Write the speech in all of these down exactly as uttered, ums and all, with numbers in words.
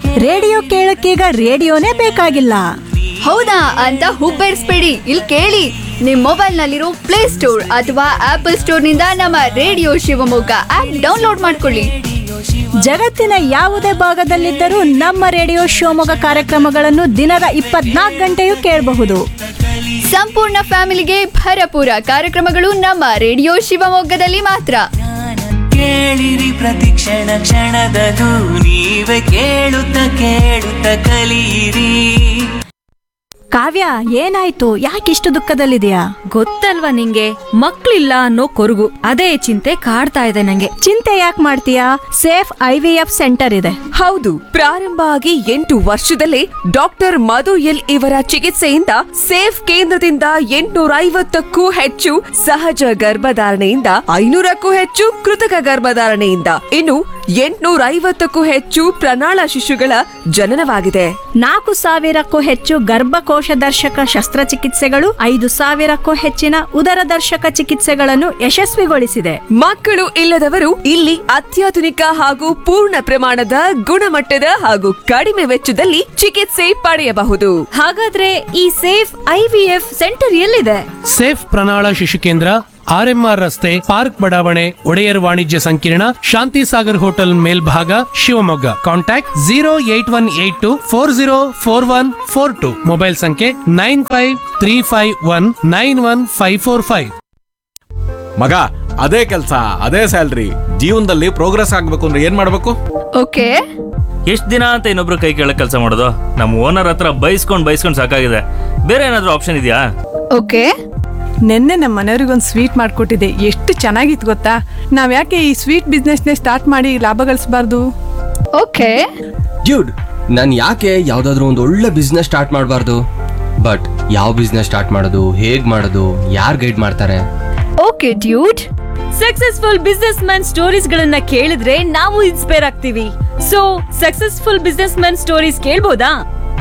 Radio ಕೇಳಕ್ಕೀಗ ರೇಡಿಯೋನೇ ಬೇಕಾಗಿಲ್ಲ. ಹೌದಾ ಅಂತ ಹುಬ್ಬೇರಿಸ್ಬೇಡಿ. ಇಲ್ಲಿ ಕೇಳಿ, ನಿಮ್ ಮೊಬೈಲ್ ನಲ್ಲಿರೋ ಪ್ಲೇ ಸ್ಟೋರ್ ಅಥವಾ ಆಪಲ್ ಸ್ಟೋರ್ ನಿಂದ ನಮ್ಮ ರೇಡಿಯೋ ಶಿವಮೊಗ್ಗ ಆಪ್ ಡೌನ್ಲೋಡ್ ಮಾಡ್ಕೊಳ್ಳಿ. ಜಗತ್ತಿನ ಯಾವುದೇ ಭಾಗದಲ್ಲಿದ್ದರೂ ನಮ್ಮ ರೇಡಿಯೋ ಶಿವಮೊಗ್ಗ ಕಾರ್ಯಕ್ರಮಗಳನ್ನು ದಿನದ ಇಪ್ಪತ್ನಾಲ್ಕು ಗಂಟೆಯೂ ಕೇಳಬಹುದು. ಸಂಪೂರ್ಣ ಫ್ಯಾಮಿಲಿಗೆ ಭರಪೂರ ಕಾರ್ಯಕ್ರಮಗಳು ನಮ್ಮ ರೇಡಿಯೋ ಶಿವಮೊಗ್ಗದಲ್ಲಿ ಮಾತ್ರ. ಕೇಳಿರಿ ಪ್ರತಿಕ್ಷಣ ಕ್ಷಣದದು ನೀವೇ ಕೇಳುತ್ತ ಕೇಳುತ್ತ ಕಲಿಯಿರಿ. ಕಾವ್ಯ, ಏನಾಯ್ತು? ಯಾಕಿಷ್ಟು ದುಃಖದಲ್ಲಿದೆಯಾ? ಗೊತ್ತಲ್ವಾ ನಿಂಗೆ, ಮಕ್ಳಿಲ್ಲ ಅನ್ನೋ ಕೊರಗು. ಅದೇ ಚಿಂತೆ ಕಾಡ್ತಾ ಇದೆ ನಂಗೆ. ಚಿಂತೆ ಯಾಕೆ ಮಾಡ್ತೀಯಾ? Safe I V F centre ಇದೆ. ಹೌದು, ಪ್ರಾರಂಭ ಆಗಿ ಎಂಟು ವರ್ಷದಲ್ಲೇ ಡಾಕ್ಟರ್ ಮಧು ಎಲ್ ಇವರ ಚಿಕಿತ್ಸೆಯಿಂದ ಸೇಫ್ ಕೇಂದ್ರದಿಂದ ಎಂಟುನೂರ ಐವತ್ತಕ್ಕೂ ಹೆಚ್ಚು ಸಹಜ ಗರ್ಭಧಾರಣೆಯಿಂದ ಐನೂರಕ್ಕೂ ಹೆಚ್ಚು ಕೃತಕ ಗರ್ಭಧಾರಣೆಯಿಂದ ಇನ್ನು ಎಂಟುನೂರ ಐವತ್ತಕ್ಕೂ ಹೆಚ್ಚು ಪ್ರಣಾಳ ಶಿಶುಗಳ ಜನನವಾಗಿದೆ. ನಾಲ್ಕು ಸಾವಿರಕ್ಕೂ ಹೆಚ್ಚು ಗರ್ಭಕೋಶ ದರ್ಶಕ ಶಸ್ತ್ರಚಿಕಿತ್ಸೆಗಳು, ಐದು ಸಾವಿರಕ್ಕೂ ಹೆಚ್ಚಿನ ಉದರ ದರ್ಶಕ ಚಿಕಿತ್ಸೆಗಳನ್ನು ಯಶಸ್ವಿಗೊಳಿಸಿದೆ. ಮಕ್ಕಳು ಇಲ್ಲದವರು ಇಲ್ಲಿ ಅತ್ಯಾಧುನಿಕ ಹಾಗೂ ಪೂರ್ಣ ಪ್ರಮಾಣದ ಗುಣಮಟ್ಟದ ಹಾಗೂ ಕಡಿಮೆ ವೆಚ್ಚದಲ್ಲಿ ಚಿಕಿತ್ಸೆ ಪಡೆಯಬಹುದು. ಹಾಗಾದ್ರೆ ಈ safe I V F centre ಎಲ್ಲಿದೆ? ಸೇಫ್ ಪ್ರಣಾಳ ಶಿಶು ಕೇಂದ್ರ ಆರ್ ಎಂ ಆರ್ ರಸ್ತೆ, ಪಾರ್ಕ್ ಬಡಾವಣೆ, ಒಡೆಯರ್ ವಾಣಿಜ್ಯ ಸಂಕೀರ್ಣ, ಶಾಂತಿ ಸಾಗರ್ ಹೋಟೆಲ್ ಮೇಲ್ಭಾಗ, Shivamogga. Contact zero eight one eight to four zero four one four to. Mobile ಸಂಖ್ಯೆ nine five three five one nine one five four five. ಮಗ, ಅದೇ ಕೆಲಸ, ಅದೇ ಸ್ಯಾಲ್ರಿ, ಜೀವನದಲ್ಲಿ ಪ್ರೋಗ್ರೆಸ್ ಆಗ್ಬೇಕು ಅಂದ್ರೆ ಏನ್ ಮಾಡ್ಬೇಕು? ಓಕೆ, ಎಷ್ಟ್ ದಿನ ಅಂತ ಇನ್ನೊಬ್ರು ಕೈ ಕೆಳಗೆ ಕೆಲಸ ಮಾಡೋದು? ನಮ್ಮ ಓನರ್ ಹತ್ರ ಬೈಸ್ಕೊಂಡ್ ಬೈಸ್ಕೊಂಡ್ ಸಾಕಾಗಿದೆ. ಬೇರೆ ಏನಾದ್ರೂ ಆಪ್ಷನ್ ಇದೆಯಾ? ಓಕೆ. ನಿನ್ನೆ ನಮ್ಮ ಮನೆಯವ್ರಿಗೊಂದು ಸ್ವೀಟ್ ಮಾಡ್ಕೊಟ್ಟಿದ್ದೆ, ಎಷ್ಟು ಚೆನ್ನಾಗಿತ್ತು ಗೊತ್ತಾ? ನಾವ್ ಯಾಕೆ ಈ ಸ್ವೀಟ್ ಬಿಸ್ನೆಸ್ನೇ ಸ್ಟಾರ್ಟ್ ಮಾಡಿ ಲಾಭ ಗಳಿಸಬಾರ್ದು? ಓಕೆ ಡ್ಯೂಡ್, ನಾನು ಯಾಕೆ ಯಾವ್ದಾದ್ರು ಒಂದು ಒಳ್ಳೆ ಬಿಸ್ನೆಸ್ ಸ್ಟಾರ್ಟ್ ಮಾಡಬಾರ್ದು? ಬಟ್ ಯಾವ ಬಿಸ್ನೆಸ್ ಸ್ಟಾರ್ಟ್ ಮಾಡೋದು, ಹೇಗ್ ಮಾಡೋದು, ಯಾರು ಗೈಡ್ ಮಾಡ್ತಾರೆ? Okay dude, successful business man stories ಗಳನ್ನ ಕೇಳಿದ್ರೆ ನಾವು ಇನ್ಸ್ಪೈರ್ ಆಗ್ತೀವಿ. So successful business man stories ಕೇಳ್ಬೋದಾ?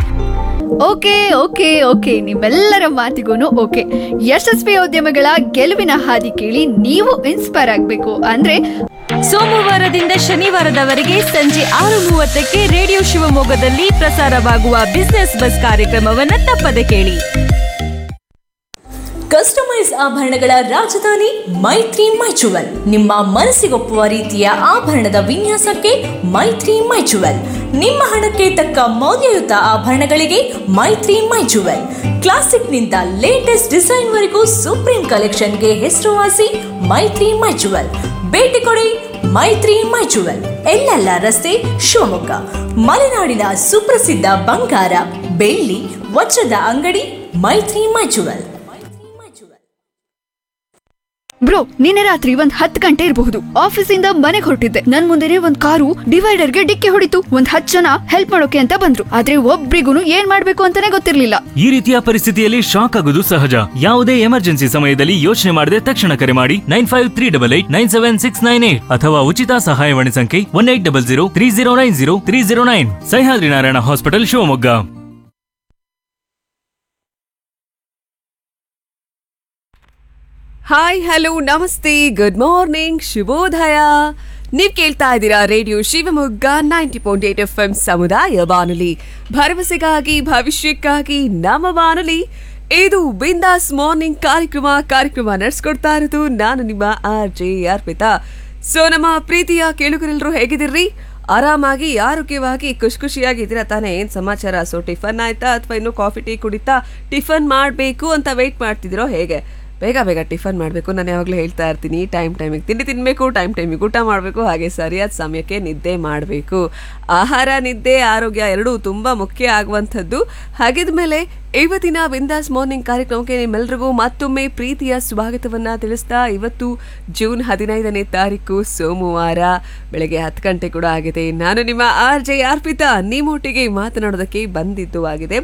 Okay okay okay ನಿಮ್ಮೆಲ್ಲರ ಮಾತಿಗೂ ಓಕೆ. ಯಶಸ್ವಿ ಉದ್ಯಮಗಳ ಗೆಲುವಿನ ಹಾದಿ ಕೇಳಿ ನೀವು ಇನ್ಸ್ಪೈರ್ ಆಗಬೇಕು ಅಂದ್ರೆ ಸೋಮವಾರದಿಂದ ಶನಿವಾರದವರೆಗೆ ಸಂಜೆ ಆರು ಮೂವತ್ತಕ್ಕೆ ರೇಡಿಯೋ ಶಿವಮೊಗ್ಗದಲ್ಲಿ ಪ್ರಸಾರವಾಗುವ ಬಿಸ್ನೆಸ್ ಬಸ್ ಕಾರ್ಯಕ್ರಮವನ್ನ ತಪ್ಪದೆ ಕೇಳಿ. ಕಸ್ಟಮೈಸ್ ಆಭರಣಗಳ ರಾಜಧಾನಿ ಮೈತ್ರಿ ಮೈಚುವಲ್. ನಿಮ್ಮ ಮನಸ್ಸಿಗೊಪ್ಪುವ ರೀತಿಯ ಆಭರಣದ ವಿನ್ಯಾಸಕ್ಕೆ ಮೈತ್ರಿ ಮೈಚುವಲ್. ನಿಮ್ಮ ಹಣಕ್ಕೆ ತಕ್ಕ ಮೌಲ್ಯಯುತ ಆಭರಣಗಳಿಗೆ ಮೈತ್ರಿ ಮೈಚುವಲ್. ಕ್ಲಾಸಿಕ್ನಿಂದ ಲೇಟೆಸ್ಟ್ ಡಿಸೈನ್ ವರೆಗೂ ಸುಪ್ರೀಂ ಕಲೆಕ್ಷನ್ಗೆ ಹೆಸರುವಾಸಿ ಮೈತ್ರಿ ಮೈಚುವಲ್. ಭೇಟಿ ಕೊಡಿ ಮೈತ್ರಿ ಮೈಚುವಲ್, ಎಲ್ಲೆಲ್ಲ ರಸ್ತೆ, ಶಿವಮೊಗ್ಗ. ಮಲೆನಾಡಿನ ಸುಪ್ರಸಿದ್ಧ ಬಂಗಾರ, ಬೆಳ್ಳಿ, ವಜ್ರದ ಅಂಗಡಿ ಮೈತ್ರಿ ಮೈಚುವಲ್. ಬ್ರೋ, ನಿನ್ನೆ ರಾತ್ರಿ ಒಂದ್ ಹತ್ತು ಗಂಟೆ ಇರಬಹುದು. ಆಫೀಸಿಂದ ಮನೆಗೆ ಹೊರಟಿದ್ದೆ. ನನ್ ಮುಂದೆನೆ ಒಂದ್ ಕಾರು ಡಿವೈಡರ್ಗೆ ಡಿಕ್ಕಿ ಹೊಡಿತು. ಒಂದ್ ಹತ್ತು ಜನ ಹೆಲ್ಪ್ ಮಾಡೋಕೆ ಅಂತ ಬಂದ್ರು, ಆದ್ರೆ ಒಬ್ರಿಗೂ ಏನ್ ಮಾಡ್ಬೇಕು ಅಂತಾನೆ ಗೊತ್ತಿರ್ಲಿಲ್ಲ. ಈ ರೀತಿಯ ಪರಿಸ್ಥಿತಿಯಲ್ಲಿ ಶಾಕ್ ಆಗೋದು ಸಹಜ. ಯಾವುದೇ ಎಮರ್ಜೆನ್ಸಿ ಸಮಯದಲ್ಲಿ ಯೋಚನೆ ಮಾಡದೆ ತಕ್ಷಣ ಕರೆ ಮಾಡಿ nine five three double eight nine seven six nine eight ಅಥವಾ ಉಚಿತ ಸಹಾಯವಾಣಿ ಸಂಖ್ಯೆ one eight double zero three zero nine zero three zero nine. Sahyadri Narayana hospital, Shivamogga. Hi, hello, ನಮಸ್ತೆ, ಗುಡ್ ಮಾರ್ನಿಂಗ್, ಶುಭೋದಯ. ನೀವ್ ಕೇಳ್ತಾ ಇದ್ದೀರಾ radio Shivamogga ninety point eight F M ಸಮುದಾಯ ಬಾನುಲಿ, ಭರವಸೆಗಾಗಿ ಭವಿಷ್ಯಕ್ಕಾಗಿ ನಮ್ಮ ಬಾನುಲಿ. ಇದು ಬಿಂದಾಸ್ ಮಾರ್ನಿಂಗ್ ಕಾರ್ಯಕ್ರಮ ಕಾರ್ಯಕ್ರಮ ನಡೆಸ್ಕೊಡ್ತಾ ಇರೋದು ನಾನು ನಿಮ್ಮ ಆರ್ ಜೆ ಅರ್ಪಿತಾ. ಸೊ ನಮ್ಮ ಪ್ರೀತಿಯ ಕೇಳುಗರೆಲ್ಲರೂ ಹೇಗಿದ್ದೀರಿ? ಆರಾಮಾಗಿ ಆರೋಗ್ಯವಾಗಿ ಖುಷಿ ಖುಷಿಯಾಗಿದ್ದೀರಾ ತಾನೇ? ಏನ್ ಸಮಾಚಾರ? ಸೊ ಟಿಫನ್ ಆಯ್ತಾ ಅಥವಾ ಇನ್ನು ಕಾಫಿ ಟೀ ಕುಡಿತಾ ಟಿಫನ್ ಮಾಡಬೇಕು ಅಂತ ವೆಯ್ಟ್ ಮಾಡ್ತಿದ್ದೀರೋ ಹೇಗೆ? ಬೇಗ ಬೇಗ ಟಿಫನ್ ಮಾಡಬೇಕು. ನಾನು ಯಾವಾಗಲೂ ಹೇಳ್ತಾ ಇರ್ತೀನಿ, ಟೈಮ್ ಟೈಮಿಗೆ ತಿಂಡಿ ತಿನ್ನಬೇಕು, ಟೈಮ್ ಟೈಮಿಗೆ ಊಟ ಮಾಡಬೇಕು, ಹಾಗೆ ಸರಿಯಾದ ಸಮಯಕ್ಕೆ ನಿದ್ದೆ ಮಾಡಬೇಕು. ಆಹಾರ, ನಿದ್ದೆ, ಆರೋಗ್ಯ ಎರಡೂ ತುಂಬ ಮುಖ್ಯ ಆಗುವಂಥದ್ದು. ಹಾಗಿದ ಮೇಲೆ ಇವತ್ತಿನ ಬಿಂದಾಸ್ ಮಾರ್ನಿಂಗ್ ಕಾರ್ಯಕ್ರಮಕ್ಕೆ ನಿಮ್ಮೆಲ್ಲರಿಗೂ ಮತ್ತೊಮ್ಮೆ ಪ್ರೀತಿಯ ಸ್ವಾಗತವನ್ನು ತಿಳಿಸ್ತಾ, ಇವತ್ತು ಜೂನ್ ಹದಿನೈದನೇ ತಾರೀಕು ಸೋಮವಾರ, ಬೆಳಗ್ಗೆ ಹತ್ತು ಗಂಟೆ ಕೂಡ ಆಗಿದೆ. ನಾನು ನಿಮ್ಮ ಆರ್ ಜೆ ಅರ್ಪಿತಾ ನಿಮ್ಮೊಟ್ಟಿಗೆ ಮಾತನಾಡೋದಕ್ಕೆ ಬಂದಿದ್ದು ಆಗಿದೆ.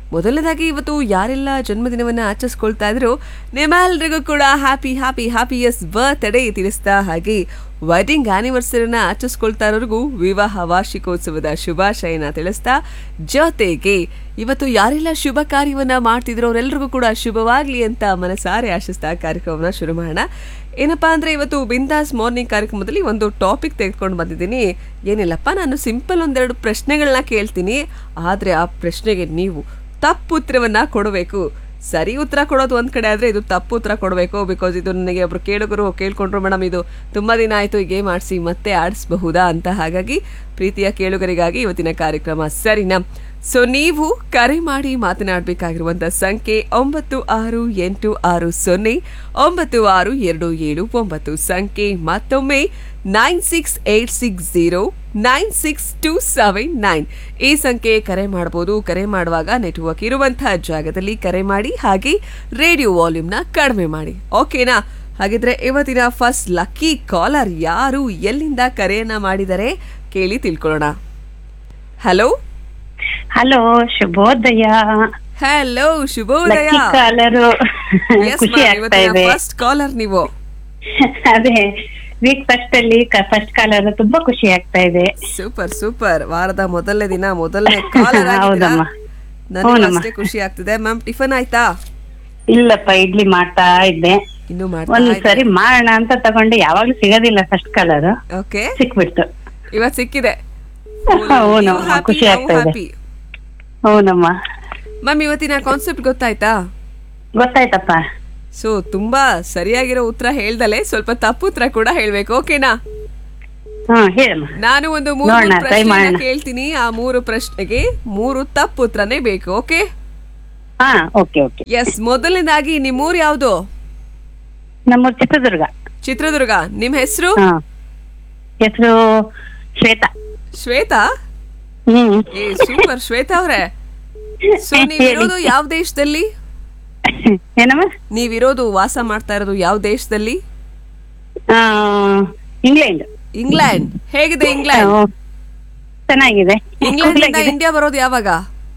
ಮೊದಲನೇದಾಗಿ ಇವತ್ತು ಯಾರೆಲ್ಲ ಜನ್ಮದಿನವನ್ನ ಆಚರಿಸ್ಕೊಳ್ತಾ ಇದ್ರು ನಿಮ್ಮೆಲ್ರಿಗೂ ಕೂಡ ಹ್ಯಾಪಿ ಹ್ಯಾಪಿ ಹ್ಯಾಪಿಯಸ್ಟ್ ಬರ್ತ್ಡೇ ತಿಳಿಸ್ತಾ ಹಾಗೆ ವೆಡ್ಡಿಂಗ್ ಆನಿವರ್ಸರಿನ ಆಚರಿಸ್ಕೊಳ್ತಾ ಇರೋರಿಗೂ ವಿವಾಹ ವಾರ್ಷಿಕೋತ್ಸವದ ಶುಭಾಶಯನ ತಿಳಿಸ್ತಾ ಜೊತೆಗೆ ಇವತ್ತು ಯಾರೆಲ್ಲ ಶುಭ ಕಾರ್ಯವನ್ನ ಮಾಡ್ತಿದ್ರು ಅವರೆಲ್ಲರಿಗೂ ಕೂಡ ಶುಭವಾಗ್ಲಿ ಅಂತ ಮನಸಾರೆ ಆಶಿಸ್ತಾ ಕಾರ್ಯಕ್ರಮನ ಶುರು ಮಾಡೋಣ. ಏನಪ್ಪಾ ಅಂದ್ರೆ ಇವತ್ತು ಬಿಂದಾಸ್ ಮಾರ್ನಿಂಗ್ ಕಾರ್ಯಕ್ರಮದಲ್ಲಿ ಒಂದು ಟಾಪಿಕ್ ತೆಗೆದುಕೊಂಡು ಬಂದಿದ್ದೀನಿ. ಏನಿಲ್ಲಪ್ಪ, ನಾನು ಸಿಂಪಲ್ ಒಂದೆರಡು ಪ್ರಶ್ನೆಗಳನ್ನ ಕೇಳ್ತೀನಿ, ಆದ್ರೆ ಆ ಪ್ರಶ್ನೆಗೆ ನೀವು ತಪ್ಪು ಉತ್ತರವನ್ನ ಕೊಡಬೇಕು. ಸರಿ ಉತ್ತರ ಕೊಡೋದು ಒಂದ್ ಕಡೆ ಆದ್ರೆ ಇದು ತಪ್ಪು ಉತ್ತರ ಕೊಡಬೇಕು. ಬಿಕಾಸ್ ಇದು ನನಗೆ ಒಬ್ರು ಕೇಳುಗರು ಕೇಳ್ಕೊಂಡ್ರು, ಮೇಡಮ್ ಇದು ತುಂಬಾ ದಿನ ಆಯ್ತು ಈ ಗೇಮ್ ಆಡಿಸಿ ಮತ್ತೆ ಆಡಿಸಬಹುದಾ ಅಂತ. ಹಾಗಾಗಿ ಪ್ರೀತಿಯ ಕೇಳುಗರಿಗಾಗಿ ಇವತ್ತಿನ ಕಾರ್ಯಕ್ರಮ ಸರಿನಾ? ಸೊ ನೀವು ಕರೆ ಮಾಡಿ ಮಾತನಾಡಬೇಕಾಗಿರುವಂತ ಸಂಖ್ಯೆ ಒಂಬತ್ತು ಆರು ಎಂಟು ಆರು ಸೊನ್ನೆ ಒಂಬತ್ತು ಆರು ಎರಡು ಏಳು ಒಂಬತ್ತು. ಸಂಖ್ಯೆ ಮತ್ತೊಮ್ಮೆ nine six eight six zero nine six two seven nine. ಈ ಸಂಖ್ಯೆ ಕರೆ ಮಾಡಬಹುದು. ಕರೆ ಮಾಡುವಾಗ ನೆಟ್ವರ್ಕ್ ಇರುವಂತಹ ಜಾಗದಲ್ಲಿ ಕರೆ ಮಾಡಿ, ಹಾಗೆ ರೇಡಿಯೋ ವಾಲ್ಯೂಮ್ನ ಕಡಿಮೆ ಮಾಡಿ. ಓಕೆನಾ? ಹಾಗಿದ್ರೆ ಇವತ್ತಿನ ಫಸ್ಟ್ ಲಕ್ಕಿ ಕಾಲರ್ ಯಾರು, ಎಲ್ಲಿಂದ ಕರೆಯನ್ನ ಮಾಡಿದರೆ ಕೇಳಿ ತಿಳ್ಕೊಳ್ಳೋಣ. ಹಲೋ ಹಲೋ, ಶುಭೋದಯ. ಹಲೋ, ಶುಭೋದಯ. ಕಾಲರು ಖುಷಿ ಆಗ್ತಾ ಇದೆ. ಫಸ್ಟ್ ಕಾಲರ್ ನೀವು. ಅದೇ ವೀಕ್ ಫಸ್ಟ್ ಅಲ್ಲಿ ಫಸ್ಟ್ ಕಾಲರ್ ತುಂಬಾ ಖುಷಿ ಆಗ್ತಾ ಇದೆ. Super super. ವಾರದ ಮೊದಲನೇ ದಿನ ಮೊದಲನೇ ಕಾಲರ್. ಹೌದಮ್ಮ, ನನಗೆ ಅಷ್ಟೇ ಖುಷಿ ಆಗ್ತಿದೆ. ಮ್ಯಾಮ್ ಟಿಫನ್ ಆಯ್ತಾ? ಇಲ್ಲಪ್ಪ, ಇಡ್ಲಿ ಮಾಡ್ತಾ ಇದ್ದೆ. ಇನ್ನು ಮಾಡ್ತಾ ಒಂದ್ ಸರಿ ಮಾಡೋಣ ಅಂತ ತಗೊಂಡೆ, ಯಾವಾಗ್ಲೂ ಸಿಗೋದಿಲ್ಲ ಫಸ್ಟ್ ಕಾಲರ್. ಓಕೆ, ಸಿಕ್ಬಿಡ್ತು. ಇವತ್ ಸಿಕ್ಕಿದೆ. ಹೌನಮ್ಮ, ಖುಷಿ ಆಗ್ತಾ ಇದೆ. ಹೌನಮ್ಮ. ಮ್ಯಾಮ್ ಇವತ್ತಿನ ಕಾನ್ಸೆಪ್ಟ್ ಗೊತ್ತಾಯ್ತಾ? ಗೊತ್ತಾಯ್ತಪ್ಪ. ಸೊ ತುಂಬಾ ಸರಿಯಾಗಿರೋ ಉತ್ತರ ಹೇಳ್ದಲೆ ಸ್ವಲ್ಪ ತಪ್ಪು ಉತ್ತರ ಕೂಡ ಹೇಳ್ಬೇಕು. ಓಕೆನಾ? ನಾನು ಒಂದು ಮೂರು ಪ್ರಶ್ನೆ ಕೇಳ್ತೀನಿ, ಆ ಮೂರು ಪ್ರಶ್ನೆಗೆ ಮೂರು ತಪ್ಪು ಉತ್ತರನೇ ಬೇಕು. ಓಕೆ? ಎಸ್. ಮೊದಲನೇದಾಗಿ ನಿಮ್ಮೂರು ಯಾವ್ದು? ನಮ್ಮ ಚಿತ್ರದುರ್ಗ. ಚಿತ್ರದುರ್ಗ. ನಿಮ್ ಹೆಸರು? ಹೆಸರು ಶ್ವೇತಾ. ಶ್ವೇತಾ? ಏ ಸೂಪರ್ ಶ್ವೇತಾ ಅವ್ರೆ. ಸೊ ನೀವಿರೋದು ಯಾವ ದೇಶದಲ್ಲಿ? ಏನಮ್ಮ? ನೀವಿರೋದು ವಾಸ ಮಾಡ್ತಾ ಇರೋದು ಯಾವ ದೇಶದಲ್ಲಿ? ಇಂಗ್ಲೆಂಡ್. ಇಂಗ್ಲೆಂಡ್. ಹೇಗಿದೆ ಇಂಗ್ಲೆಂಡ್? ಚೆನ್ನಾಗಿದೆ. ಇಂಗ್ಲೆಂಡ್ ಇಂದ ಇಂಡಿಯಾ ಬರೋದು ಯಾವಾಗ?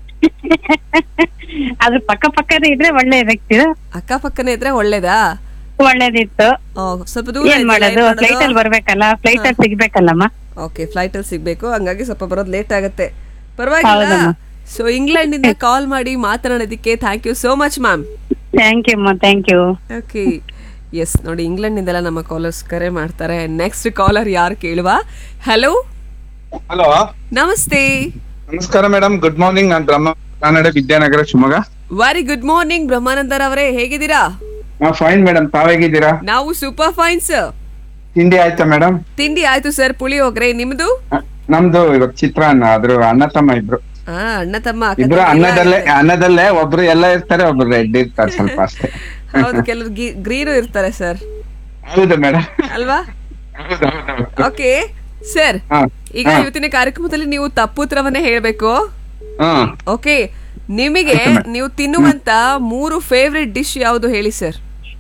ಅದ್ರ ಪಕ್ಕ ಪಕ್ಕನೇ ಇದ್ರೆ ಒಳ್ಳೇದಾಗ್ತಿದೆ. ಅಕ್ಕ ಪಕ್ಕನೇ ಇದ್ರೆ ಒಳ್ಳೇದಾ? ಒಳ್ಳೇದಿತ್ತು. ಸ್ವಲ್ಪ ದೂರ ಮಾಡೋದು, ಫ್ಲೈಟ್ ಅಲ್ಲಿ ಬರ್ಬೇಕಲ್ಲ, ಫ್ಲೈಟ್ ಅಲ್ಲಿ ಸಿಗ್ಬೇಕಲ್ಲಮ್ಮ. ಓಕೆ, ಫ್ಲೈಟ್ ಅಲ್ಲಿ ಸಿಗ್ಬೇಕು, ಹಂಗಾಗಿ ಸ್ವಲ್ಪ ಬರೋದು ಲೇಟ್ ಆಗುತ್ತೆ. ಪರವಾಗಿಲ್ಲ. ಸೊ ಇಂಗ್ಲೆಂಡ್ ಇಂದ ಕಾಲ್ ಮಾಡಿ ಮಾತನಾಡೋದಕ್ಕೆ thank you so much ma'am. Thank you ಅಮ್ಮ, ಥ್ಯಾಂಕ್ ಯು. ಓಕೆ, ಎಸ್ ನೋಡಿ ಇಂಗ್ಲೆಂಡ್ ನಿಂದೆಲ್ಲ ನಮ್ಮ ಕಾಲರ್ಸ್ ಕರೆ ಮಾಡ್ತಾರೆ. ನೆಕ್ಸ್ಟ್ ಕಾಲರ್ ಯಾರು ಕೇಳುವ? ಹಲೋ. ಹಲೋ, ನಮಸ್ತೆ. ನಮಸ್ಕಾರ ಮೇಡಮ್, ಗುಡ್ ಮಾರ್ನಿಂಗ್. ನಾನು ಬ್ರಹ್ಮ Kannada Vidyanagar Shivamogga. Very good morning ಬ್ರಹ್ಮಾನಂದರ್ ಅವರೇ, ಹೇಗಿದ್ದೀರಾ? Fine madam, ತಾವೇಗಿದ್ದೀರಾ? ನಾವು ಸೂಪರ್ ಫೈನ್ ಸರ್. ತಿಂಡಿ ಆಯ್ತಾ ಮೇಡಮ್? ತಿಂಡಿ ಆಯ್ತು ಸರ್, ಪುಳಿಯೋಗರೆ. ನಿಮ್ದು? ನಮ್ದು ಇವಾಗ ಚಿತ್ರಾನ್ನ. ಆದ್ರೂ ಅಣ್ಣ ತಮ್ಮ ಇಬ್ರು. ಹಾ, ಅಣ್ಣ ತಮ್ಮ. ಇಬ್ರು ಅನ್ನದಲ್ಲೇ ಅನ್ನದಲ್ಲೇ ಒಬ್ರು ಎಲ್ಲ ಇರ್ತಾರೆ, ಒಬ್ರು ರೆಡ್ ಇರ್ತಾರೆ ಸ್ವಲ್ಪ ಅಷ್ಟೇ. ಹೌದು, ಕೆಲವರು ಗ್ರೀನು ಇರ್ತಾರೆ ಸರ್. ಹೌದು ಮೇಡಮ್, ಅಲ್ವಾ? ಓಕೆ ಸರ್, ಈಗ ಇವತ್ತಿನ ಕಾರ್ಯಕ್ರಮದಲ್ಲಿ ನೀವು ತಪ್ಪು ಉತ್ತರವನ್ನೇ ಹೇಳ್ಬೇಕು. ಓಕೆ, ನಿಮಗೆ ನೀವು ತಿನ್ನುವಂತ ಮೂರು ಫೇವ್ರೆಟ್ ಡಿಶ್ ಯಾವುದು ಹೇಳಿ ಸರ್?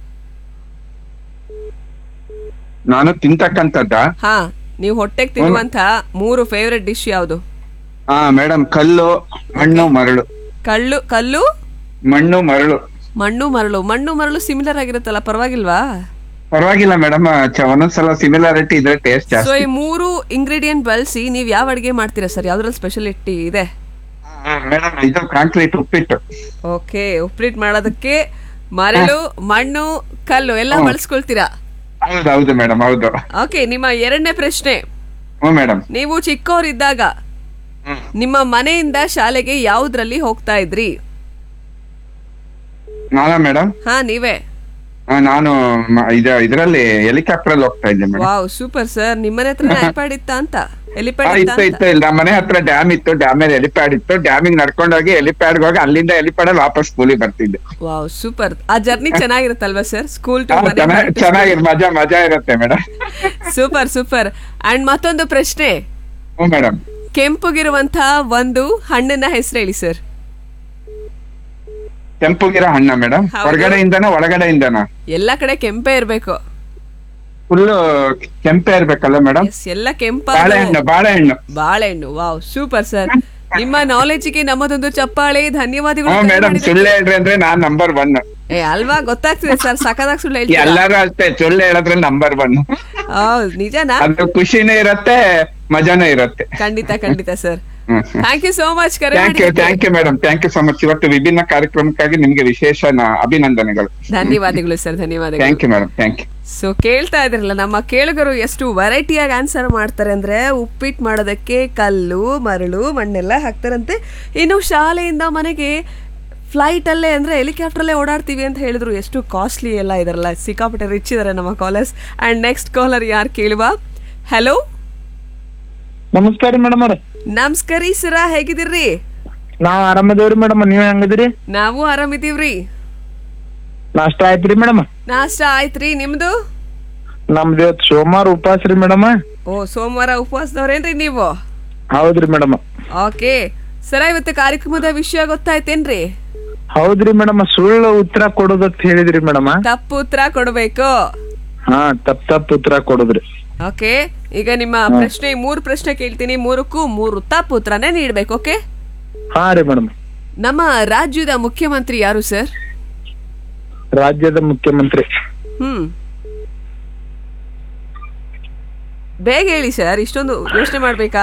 ನಾನು ತಿಂತಕ್ಕಂಥದ್ದ? ಹಾ, ನೀವು ಹೊಟ್ಟೆಗೆ ತಿನ್ನುವಂತ ಮೂರು ಫೇವ್ರೆಟ್ ಡಿಶ್ ಯಾವುದು? ಹಾ ಮೇಡಮ್, ಕಲ್ಲು, ಮಣ್ಣು, ಮರಳು. ಕಲ್ಲು ಕಲ್ಲು ಮಣ್ಣು, ಮರಳು. ಮಣ್ಣು ಮರಳು. ಮಣ್ಣು ಮರಳು ಸಿಮಿಲರ್ ಆಗಿರುತ್ತಲ್ಲ, ಪರವಾಗಿಲ್ವಾ? ಪರವಾಗಿಲ್ಲ ಮೇಡಮ್, ಒಂದೊಂದ್ಸಲ ಸಿಮಿಲಾರಿಟಿ ಇದ್ರೆ ಟೇಸ್ಟ್ ಜಾಸ್ತಿ. ಸೊ ಈ ಮೂರು ಇಂಗ್ರೀಡಿಯೆಂಟ್ ಬಳಸಿ ನೀವ್ ಯಾವ ಅಡಿಗೆ ಮಾಡ್ತೀರಾ ಸರ್? ಯಾವ್ದ್ರಲ್ಲಿ ಸ್ಪೆಷಾಲಿಟಿ ಇದೆ? ಮೇಡಮ್, ಇದು ಕಾಂಕ್ರೀಟ್ ಉಪ್ಪಿಟ್ಟು. ಓಕೆ, ಉಪ್ಪಿಟ್ಟು ಮಾಡೋದಕ್ಕೆ ಮರಳು, ಮಣ್ಣು, ಕಲ್ಲು ಎಲ್ಲ ಬಳಸ್ಕೊಳ್ತೀರಾ? ಹೌದೌದು ಮೇಡಮ್, ಹೌದು. ಓಕೆ, ನಿಮ್ಮ ಎರಡನೇ ಪ್ರಶ್ನೆ. ಹ್ಮ್ ಮೇಡಮ್. ನೀವು ಚಿಕ್ಕವರಿದ್ದಾಗ ನಿಮ್ಮ ಮನೆಯಿಂದ ಶಾಲೆಗೆ ಯಾವ್ದ್ರಲ್ಲಿ ಹೋಗ್ತಾ ಇದ್ರಿ? ನಾನಾ ಮೇಡಮ್? ಹಾ, ನೀವೇ. ನಾನು ಇದರಲ್ಲಿ ಹೆಲಿಕಾಪ್ಟರ್ ಅಲ್ಲಿ ಹೋಗ್ತಾ ಇದ್ದೆ ಮೇಡಮ್. Wow, super sir. ನಿಮ್ಮನೆ ಹತ್ರ ಹೆಲಿಪ್ಯಾಡ್ ಇತ್ತ ಅಂತ? ಹೆಲಿಪ್ಯಾಡ್ ಇತ್ತು ಇತ್ತು ಇಲ್ಲ, ನಮ್ಮ ಮನೆ ಹತ್ರ ಡ್ಯಾಮ್ ಇತ್ತು, ಡ್ಯಾಮ್ ಅಲ್ಲಿ ಹೆಲಿಪ್ಯಾಡ್ ಇತ್ತು. ಡ್ಯಾಮಿಗೆ ನಡ್ಕೊಂಡೋಗಿ ಹೆಲಿಪ್ಯಾಡ್ ಹೋಗಿ ಅಲ್ಲಿಂದ ಹೆಲಿಪ್ಯಾಡ್ ಅಲ್ಲಿ ವಾಪಸ್ ಸ್ಕೂಲಿಗೆ ಬರ್ತಿದ್ದೆ. Wow, super. ಆ ಜರ್ನಿ ಚೆನ್ನಾಗಿರುತ್ತಲ್ವಾ ಸರ್? ಸ್ಕೂಲ್ ಟು ಮನೆ. ಚೆನ್ನಾಗಿರ್ ಮಜಾ ಮಜಾ ಇರುತ್ತೆ ಮೇಡಮ್. Super super. ಅಂಡ್ ಮತ್ತೊಂದು ಪ್ರಶ್ನೆ. ಹ್ಮ್ ಮೇಡಮ್. ಕೆಂಪುಗಿರುವಂತಹ ಒಂದು ಹಣ್ಣನ್ನ ಹೆಸರು ಹೇಳಿ ಸರ್. ಕೆಂಪುಗಿರೋ ಹಣ್ಣ ಮೇಡಮ್? ಹೊರಗಡೆಯಿಂದನ ಒಳಗಡೆಯಿಂದನ? ಎಲ್ಲಾ ಕಡೆ ಕೆಂಪೇ ಇರ್ಬೇಕು. ಫುಲ್ ಕೆಂಪೇ ಇರ್ಬೇಕಲ್ಲ ಮೇಡಮ್? ಎಲ್ಲ ಕೆಂಪ. ಬಾಳೆಹಣ್ಣು. ಬಾಳೆಹಣ್ಣು. ಬಾಳೆಹಣ್ಣು. Wow, super sir. ನಿಮ್ಮ ನಾಲೆಜ್ಗೆ ನಮ್ಮದೊಂದು ಚಪ್ಪಾಳೆ. ಧನ್ಯವಾದಗಳು ಹ್ಮ್ ಕರೆ ಮೇಡಮ್, ಮಾಡಿದ್ದಕ್ಕೆ. ಸುಳ್ಳು ಹೇಳ್ರಿ ಅಂದ್ರೆ ನಾನ್ ನಂಬರ್ ಒನ್. ಏ ಅಲ್ವಾ, ಗೊತ್ತಾಗ್ತಿದೆ ಸರ್, ಸಖತ್ತಾಗಿ ಸುಳ್ಳು ಹೇಳ್ತೀರಾ. ಎಲ್ಲರೂ ಅಷ್ಟೇ, ಸುಳ್ಳು ಹೇಳೋದ್ರಲ್ಲಿ ನಂಬರ್ ಒನ್. ಹೌದು, ನಿಜನಾ? ಅದು ಖುಷಿನೇ ಇರತ್ತೆ, ಮಜಾನೇ ಇರತ್ತೆ. ಖಂಡಿತ ಖಂಡಿತ sir. Thank you so much ಕರೆ ಥ್ಯಾಂಕ್ ಯು ಮಾಡಿದ್ದಕ್ಕೆ. Thank you madam, thank you so much. ಇವತ್ತು ವಿಭಿನ್ನ ಕಾರ್ಯಕ್ರಮಕ್ಕಾಗಿ ನಿಮ್ಗೆ ವಿಶೇಷ ನ- ಅಭಿನಂದನೆಗಳು. ಧನ್ಯವಾದಗಳು ಸರ್, ಧನ್ಯವಾದಗಳು. Thank you madam, thank you. So ಕೇಳ್ತಾ ಇದ್ರಲ್ಲ, ನಮ್ಮ ಕೇಳುಗರು ಎಷ್ಟು ವೆರೈಟಿಯಾಗಿ ಆನ್ಸರ್ ಮಾಡ್ತಾರೆ ಅಂದ್ರೆ, ಉಪ್ಪಿಟ್ಟು ಮಾಡೋದಕ್ಕೆ ಕಲ್ಲು ಮರಳು ಮಣ್ಣೆಲ್ಲ ಹಾಕ್ತಾರಂತೆ. ಇನ್ನು ಶಾಲೆಯಿಂದ ಮನೆಗೆ ಫ್ಲೈಟ್ ಅಲ್ಲೇ ಅಂದ್ರೆ ಹೆಲಿಕಾಪ್ಟರ್ ಅಲ್ಲೇ ಓಡಾಡ್ತೀವಿ ಅಂತ ಹೇಳಿದ್ರು. ಎಷ್ಟು ಕಾಸ್ಟ್ಲಿ ಎಲ್ಲ ಇದಾರಲ್ಲ, ಸಿಕ್ಕಾಪಟ್ಟೆ ರಿಚ್ ಇದಾರೆ ನಮ್ಮ ಕಾಲರ್ಸ್. ಅಂಡ್ ನೆಕ್ಸ್ಟ್ ಕಾಲರ್ ಯಾರು ಕೇಳುವ? ಹಲೋ, ನಮಸ್ಕಾರ ಮೇಡಮ್ ಅವ್ರ. ನಮಸ್ಕಾರ ಸರ, ಹೇಗಿದ್ದೀರಿ? ನಾವ್ ಆರಾಮದೇವ್ರಿ ಮೇಡಮ್, ನೀವ್ ಹೆಂಗದಿರಿ? ನಾವು ಆರಾಮಿದೀವ್ರಿ. ನಾಷ್ಟ ಆಯ್ತ್ರಿ ಮೇಡಮ್? ನಾಷ್ಟ ಆಯ್ತ್ರಿ, ನಿಮ್ದು? ನಮ್ದು ಇವತ್ತು ಸೋಮವಾರ ಉಪವಾಸ ರೀ ಮೇಡಮ್. ಓ, ಸೋಮವಾರ ಉಪವಾಸದವ್ರೇನ್ರಿ ನೀವು? ಹೌದ್ರಿ ಮೇಡಮ್. ಓಕೆ ಸರ, ಇವತ್ತು ಕಾರ್ಯಕ್ರಮದ ವಿಷಯ ಗೊತ್ತಾಯ್ತೇನ್ರಿ? ಹೌದ್ರಿ ಮೇಡಮ್, ಸುಳ್ಳು ಉತ್ತರ ಕೊಡೋದತ್ ಹೇಳಿದ್ರಿ ಮೇಡಮ್. ತಪ್ಪು ಉತ್ತರ ಕೊಡ್ಬೇಕು. ಹಾ, ತಪ್ಪ ತಪ್ಪ ಉತ್ತರ ಕೊಡುದ್ರಿ. ಓಕೆ, ಈಗ ನಿಮ್ಮ ಪ್ರಶ್ನೆ ಮೂರು ಪ್ರಶ್ನೆ ಕೇಳ್ತೀನಿ, ಮೂರಕ್ಕೂ ಮೂರು ತಪ್ಪು ಉತ್ತರನೇ ನೀಡ್ಬೇಕು. ಓಕೆ? ಹಾ ರೀ ಮೇಡಮ್. ನಮ್ಮ ರಾಜ್ಯದ ಮುಖ್ಯಮಂತ್ರಿ ಯಾರು ಸರ್? ರಾಜ್ಯದ ಮುಖ್ಯಮಂತ್ರಿ ಹ್ಮ್ ಬೇಗ ಹೇಳಿ ಸರ್, ಇಷ್ಟೊಂದು ಯೋಚನೆ ಮಾಡ್ಬೇಕಾ?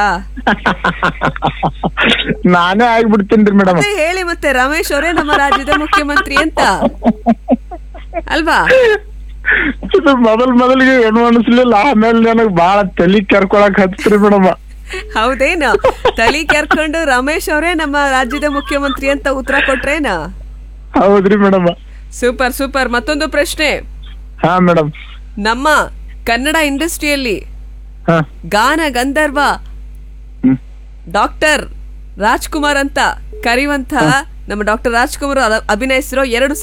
ನಾನೇ ಆಗ್ಬಿಡ್ತೀನಿ ಮೇಡಮ್. ಮತ್ತೆ ಹೇಳಿ ಮತ್ತೆ, ರಮೇಶ್ ಅವರೇ ನಮ್ಮ ರಾಜ್ಯದ ಮುಖ್ಯಮಂತ್ರಿ ಅಂತ ಅಲ್ವಾ? ಇದು ಮೊದಲ್ ಮೊದಲಿಗೆ ಏನು ಅನಿಸ್ಲಿಲ್ಲ, ಆಮೇಲೆ ನನಗ್ ಬಾಳ ತಲಿ ಕೆರ್ಕೊಳಕ್ ಹತ್ರಿ ಮೇಡಮ್. ಹೌದೇನ? ತಲಿ ಕೆರ್ಕೊಂಡು ರಮೇಶ್ ಅವರೇ ನಮ್ಮ ರಾಜ್ಯದ ಮುಖ್ಯಮಂತ್ರಿ ಅಂತ ಉತ್ತರ ಕೊಟ್ರೇನ? ಹೌದ್ರಿ ಮೇಡಮ್. Super super. ಮತ್ತೊಂದು ಪ್ರಶ್ನೆ. ಹಾ ಮೇಡಮ್. ನಮ್ಮ ಕನ್ನಡ ಇಂಡಸ್ಟ್ರಿಯಲ್ಲಿ ಗಾನ ಗಂಧರ್ವ ಡಾಕ್ಟರ್ ರಾಜ್ಕುಮಾರ್ ಅಂತ ಕರೆಯುವಂತ ನಮ್ಮ ಡಾಕ್ಟರ್ ರಾಜ್ಕುಮಾರ್ ಅಭಿನಯಿಸಿರೋ ಎರಡು